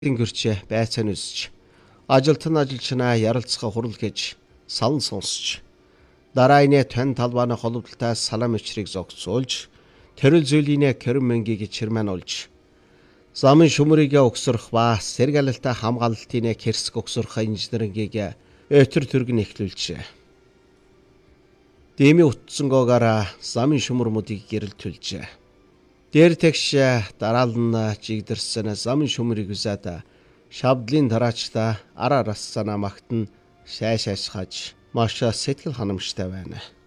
Тэнгэрч байцаан үзэж ажилтан ажилчнаа ярилцгаа хурал гэж салан сонсч дарааинэ тань талбааны холболтой салам ичрийг зогцуулж тэрэл зүйлийнэ кэрэн мэнгийг чирмэн олж замын шүмрийг өгсөрөх ба сэргэлэлтэй хамгаалалтын кэрсг өгсөрөх инженерингийг өтөр төргөн эхлүүлж дэмий утсангоогаараа замын шүмрмүүдийг гэрэлтүүлж дээр тэгш дараалан жигдэрсэн замын шүмрийг үзээд шавдлын тараачта араараас санаа магтан шайшаашхаж маш сэтгэл ханамжтай байна.